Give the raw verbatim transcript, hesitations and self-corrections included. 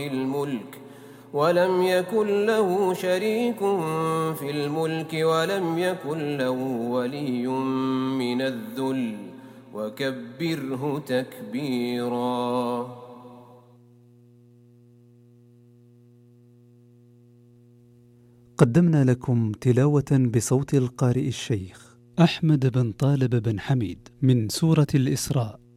الملك ولم يكن له شريك في الملك ولم يكن له ولي من الذل وكبره تكبيرا. قدمنا لكم تلاوة بصوت القارئ الشيخ أحمد بن طالب بن حميد من سورة الإسراء.